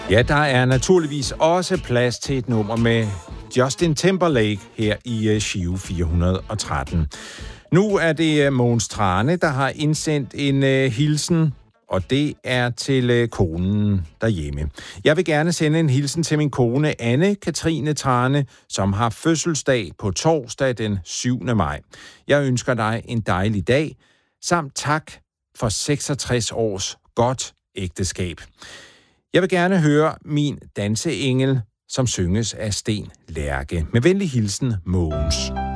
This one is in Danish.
Ja, der er naturligvis også plads til et nummer med Justin Timberlake her i Giro 413. Nu er det Mogens Trane, der har indsendt en hilsen, og det er til konen derhjemme. Jeg vil gerne sende en hilsen til min kone Anne-Katrine Trane, som har fødselsdag på torsdag den 7. maj. Jeg ønsker dig en dejlig dag, samt tak for 66 års godt ægteskab. Jeg vil gerne høre Min Danseengel, som synges af Sten Lærke. Med venlig hilsen, Mogens.